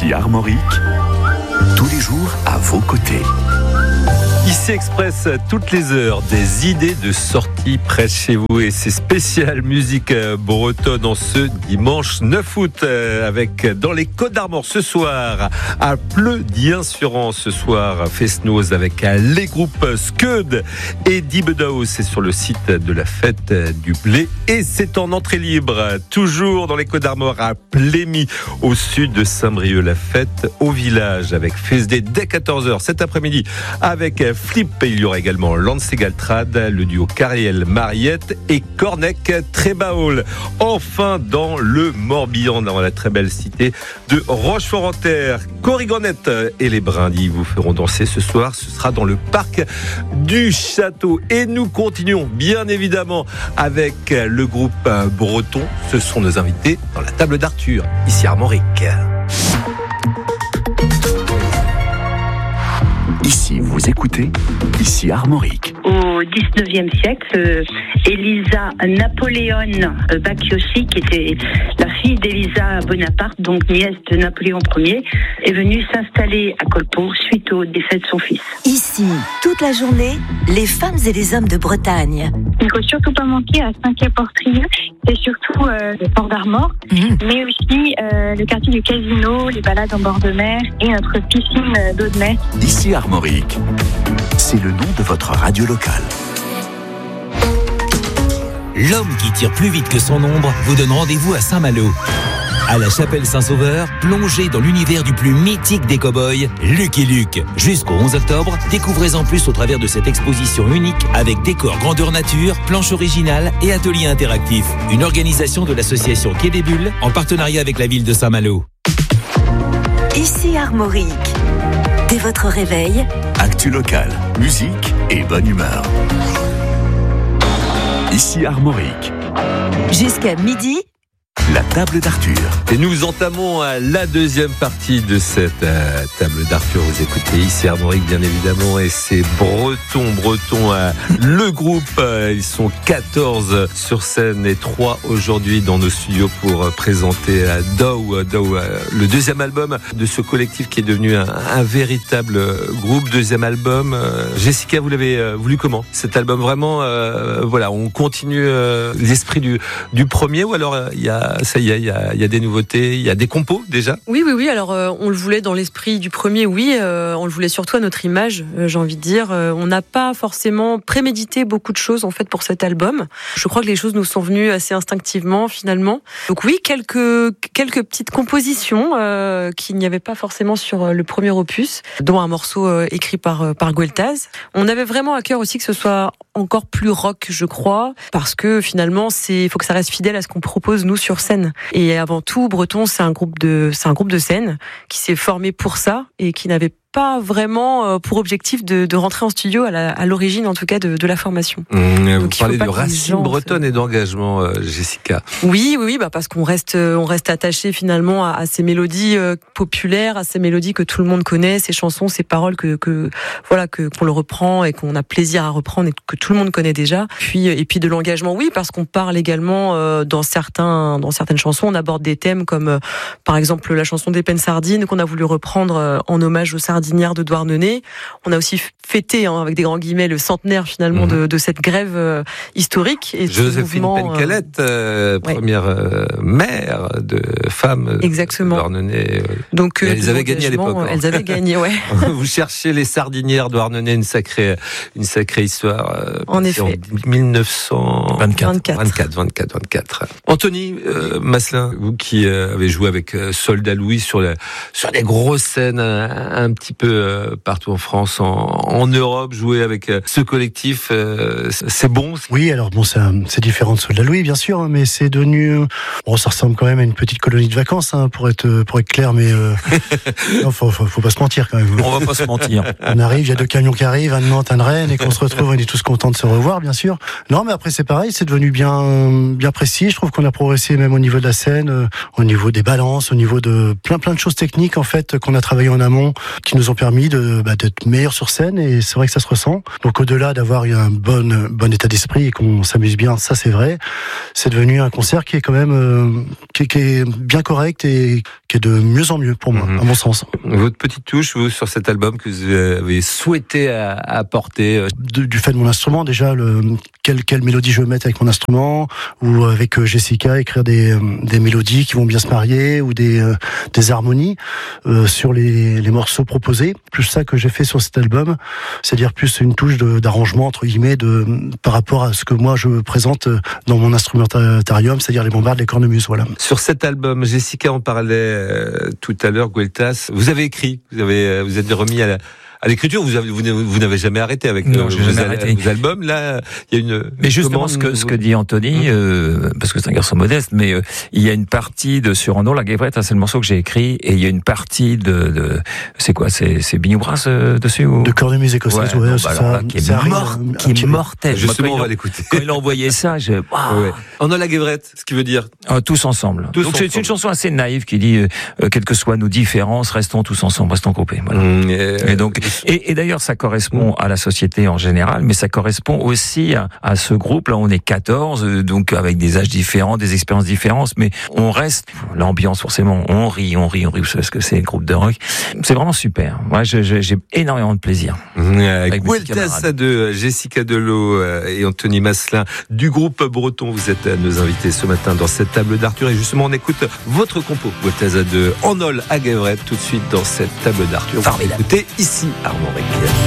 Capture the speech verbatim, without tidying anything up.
Ici Armorique, tous les jours à vos côtés. Ici Express, toutes les heures, des idées de sortie près de chez vous. Et c'est spécial musique bretonne en ce dimanche neuf août avec dans les Côtes d'Armor ce soir à Pleu-Dien-sur-An ce soir Fesnoz avec les groupes Skeud et Dibedao. C'est sur le site de la fête du blé et c'est en entrée libre. Toujours dans les Côtes d'Armor à Plémy au sud de Saint-Brieuc. La fête au village avec Fesdé dès quatorze heures cet après-midi avec Flip, il y aura également Lance Galtrad, le duo Cariel Mariette et Cornec Trébaol. Enfin dans le Morbihan, dans la très belle cité de Rochefort-en-Terre, Corrigonette et les Brindilles vous feront danser ce soir. Ce sera dans le parc du château. Et nous continuons bien évidemment avec le groupe breton. Ce sont nos invités dans la table d'Arthur, ici à Armorique. Ici, vous écoutez, ici Armorique. Au dix-neuvième siècle, Elisa Napoléon Bacchiossi, qui était la fille d'Elisa Bonaparte, donc nièce de Napoléon Ier, est venue s'installer à Colpo suite au décès de son fils. Ici, toute la journée, les femmes et les hommes de Bretagne. Il ne faut surtout pas manquer à Saint-Quay-Portrieux, c'est surtout euh, le port d'Armor, mmh. mais aussi euh, le quartier du Casino, les balades en bord de mer et notre piscine d'eau de mer. Ici Armorique, c'est le nom de votre radio locale. L'homme qui tire plus vite que son ombre vous donne rendez-vous à Saint-Malo. À la chapelle Saint-Sauveur, plongez dans l'univers du plus mythique des cow-boys, Lucky Luke. Jusqu'au onze octobre, découvrez en plus au travers de cette exposition unique avec décor grandeur nature, planche originale et atelier interactif. Une organisation de l'association Quai des Bulles en partenariat avec la ville de Saint-Malo. Ici Armorique. Dès votre réveil, actu local, musique et bonne humeur. Ici Armorique. Jusqu'à midi, la table d'Arthur. Et nous entamons la deuxième partie de cette euh, table d'Arthur. Vous écoutez ici Armorique, bien évidemment, et c'est breton, breton. Euh, le groupe, euh, ils sont quatorze sur scène et trois aujourd'hui dans nos studios pour euh, présenter euh, Dow, Dow euh, le deuxième album de ce collectif qui est devenu un, un véritable groupe. Deuxième album. Euh, Jessica, vous l'avez euh, voulu comment cet album? Vraiment, euh, voilà, on continue euh, l'esprit du, du premier ou alors il euh, y a ça y est, il y a, y a des nouveautés, il y a des compos déjà? Oui, oui, oui. Alors, euh, on le voulait dans l'esprit du premier, oui. Euh, on le voulait surtout à notre image, euh, j'ai envie de dire. Euh, on n'a pas forcément prémédité beaucoup de choses, en fait, pour cet album. Je crois que les choses nous sont venues assez instinctivement, finalement. Donc oui, quelques, quelques petites compositions euh, qu'il n'y avait pas forcément sur le premier opus, dont un morceau euh, écrit par, par Gueltaz. On avait vraiment à cœur aussi que ce soit encore plus rock, je crois, parce que finalement, c'est, il faut que ça reste fidèle à ce qu'on propose, nous, sur scène. Et avant tout, Breton, c'est un groupe de, c'est un groupe de scène qui s'est formé pour ça et qui n'avait pas vraiment pour objectif de, de rentrer en studio à, la, à l'origine, en tout cas, de, de la formation. Mmh, vous parlez de racines bretonnes et d'engagement, euh, Jessica. Oui, oui, oui, bah parce qu'on reste, on reste attaché finalement à, à ces mélodies euh, populaires, à ces mélodies que tout le monde connaît, ces chansons, ces paroles que, que voilà, que qu'on le reprend et qu'on a plaisir à reprendre et que tout le monde connaît déjà. Puis et puis de l'engagement, oui, parce qu'on parle également euh, dans certains, dans certaines chansons, on aborde des thèmes comme euh, par exemple la chanson des Peines Sardines qu'on a voulu reprendre euh, en hommage aux sardines de Douarnenez. On a aussi fêté, hein, avec des grands guillemets, le centenaire finalement mmh. de, de cette grève euh, historique. Et Joséphine Pencalette, euh, ouais. première euh, mère de femme Exactement. de Douarnenez. Donc, euh, elles avaient gagné à l'époque. Hein. Elles avaient gagné, ouais. Vous cherchez les sardinières de Douarnenez, une sacrée, une sacrée histoire. Euh, en effet. En dix-neuf cent vingt-quatre. vingt-quatre. vingt-quatre, vingt-quatre, vingt-quatre. Anthony euh, Masselin, vous qui euh, avez joué avec euh, Soldat Louis sur, la, sur des grosses scènes un, un petit peu euh, partout en France, en, en Europe, jouer avec euh, ce collectif, euh, c'est bon? Oui, alors bon, c'est, c'est différent de Soldat Louis, bien sûr, hein, mais c'est devenu, bon, ça ressemble quand même à une petite colonie de vacances, hein, pour être pour être clair, mais euh, non, faut, faut, faut pas se mentir quand même. On va pas se mentir. On arrive, il y a deux camions qui arrivent, un de Nantes, un de Rennes, et qu'on se retrouve, on est tous contents de se revoir, bien sûr. Non, mais après c'est pareil. pareil, c'est devenu bien, bien précis. Je trouve qu'on a progressé même au niveau de la scène, euh, au niveau des balances, au niveau de plein plein de choses techniques en fait qu'on a travaillé en amont, qui nous ont permis de bah, d'être meilleurs sur scène. Et c'est vrai que ça se ressent. Donc au-delà d'avoir eu un bon bon état d'esprit et qu'on s'amuse bien, ça c'est vrai. C'est devenu un concert qui est quand même euh, qui, qui est bien correct et qui est de mieux en mieux pour moi, mmh. à mon sens. Votre petite touche vous sur cet album que vous avez souhaité apporter de, du fait de mon instrument déjà, le, quelle, quelle mélodie je veux mettre avec mon instrument, ou avec Jessica écrire des, des mélodies qui vont bien se marier, ou des, euh, des harmonies euh, sur les, les morceaux proposés. Plus ça que j'ai fait sur cet album, c'est-à-dire plus une touche de, d'arrangement entre guillemets de, par rapport à ce que moi je présente dans mon instrumentarium, c'est-à-dire les bombardes, les cornemuses, voilà. Sur cet album, Jessica en parlait euh, tout à l'heure, Gueltas, vous avez écrit, vous avez, vous êtes remis à la à l'écriture, vous, avez, vous, vous n'avez jamais arrêté avec non, euh, vos, jamais al- arrêté. vos albums. Là, il y a une. Mais justement, ce que, ce que dit Anthony, euh, parce que c'est un garçon modeste, mais euh, il y a une partie de Sur un eau, la Guévrette, hein, c'est le morceau que j'ai écrit, et il y a une partie de, de c'est quoi, c'est, c'est Bignou Brass euh, dessus ou... De cornemuse écossaise, ouais, ouais, bon, c'est bah, ça. Là, qui est ça mort, arrive, qui est mortel. Justement, Moi, on va il, l'écouter. Quand il a envoyé ça, je. Wow. Ouais. On a la Guévrette, ce qui veut dire. Ah, tous ensemble. Tous Donc ensemble. c'est une chanson assez naïve qui dit, euh, quelles que soient nos différences, restons tous ensemble, restons groupés. Voilà. Mmh, et, et donc, et, et d'ailleurs, ça correspond à la société en général, mais ça correspond aussi à, à ce groupe. Là, on est quatorze, donc avec des âges différents, des expériences différentes, mais on reste, l'ambiance forcément, on rit, on rit, on rit, parce que c'est un groupe de rock. C'est vraiment super. Moi, je, je, j'ai énormément de plaisir. Mmh, Gueltas de Jessica Delot et Anthony Masselin du groupe breton. Vous êtes nos invités ce matin dans cette table d'Arthur. Et justement, on écoute votre compo, Gueltas de En Ol à Guévrette, tout de suite dans cette table d'Arthur. Vous écoutez ici Armand Réquillère.